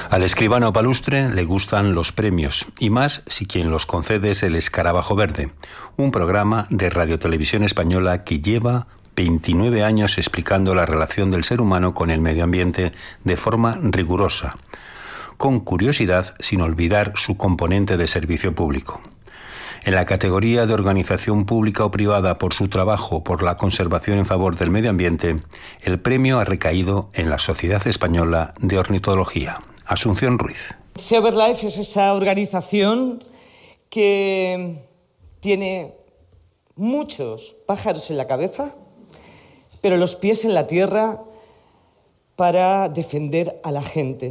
Al escribano palustre le gustan los premios, y más si quien los concede es el Escarabajo Verde, un programa de Radiotelevisión Española que lleva 29 años explicando la relación del ser humano con el medio ambiente de forma rigurosa, con curiosidad sin olvidar su componente de servicio público. En la categoría de organización pública o privada por su trabajo por la conservación en favor del medio ambiente, el premio ha recaído en la Sociedad Española de Ornitología. Asunción Ruiz. Sea BirdLife es esa organización que tiene muchos pájaros en la cabeza, pero los pies en la tierra para defender a la gente.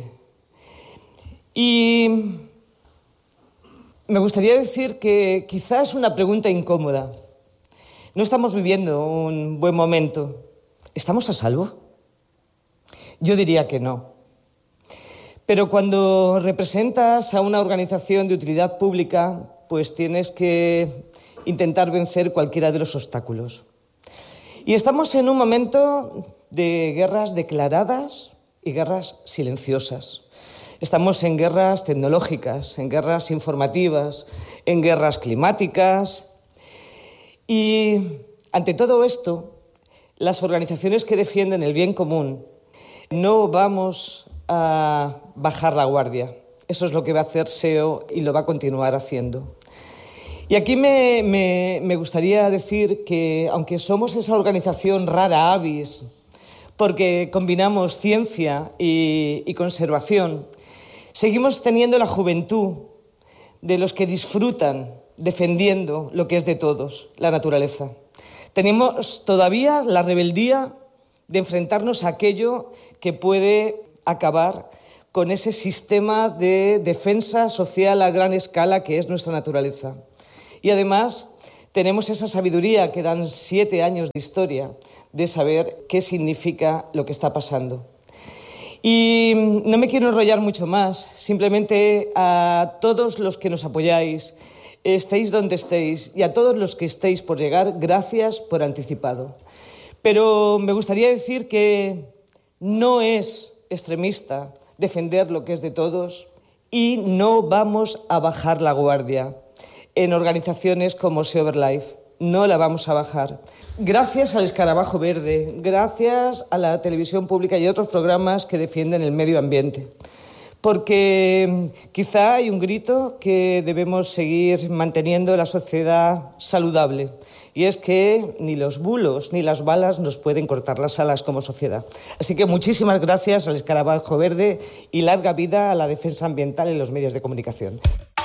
Y me gustaría decir que quizás es una pregunta incómoda. No estamos viviendo un buen momento. ¿Estamos a salvo? Yo diría que no. Pero cuando representas a una organización de utilidad pública, pues tienes que intentar vencer cualquiera de los obstáculos. Y estamos en un momento de guerras declaradas y guerras silenciosas. Estamos en guerras tecnológicas, en guerras informativas, en guerras climáticas. Y ante todo esto, las organizaciones que defienden el bien común no vamos a bajar la guardia. Eso es lo que va a hacer SEO y lo va a continuar haciendo. Y aquí me gustaría decir que, aunque somos esa organización rara avis, porque combinamos ciencia y conservación, seguimos teniendo la juventud de los que disfrutan defendiendo lo que es de todos, la naturaleza. Tenemos todavía la rebeldía de enfrentarnos a aquello que puede acabar con ese sistema de defensa social a gran escala que es nuestra naturaleza. Y además tenemos esa sabiduría que dan 7 años de historia de saber qué significa lo que está pasando. Y no me quiero enrollar mucho más, simplemente a todos los que nos apoyáis, estéis donde estéis, y a todos los que estéis por llegar, gracias por anticipado. Pero me gustaría decir que no es extremista defender lo que es de todos y no vamos a bajar la guardia en organizaciones como Sea BirdLife. No la vamos a bajar. Gracias al Escarabajo Verde, gracias a la televisión pública y otros programas que defienden el medio ambiente. Porque quizá hay un grito que debemos seguir manteniendo en la sociedad saludable. Y es que ni los bulos ni las balas nos pueden cortar las alas como sociedad. Así que muchísimas gracias al Escarabajo Verde y larga vida a la defensa ambiental en los medios de comunicación.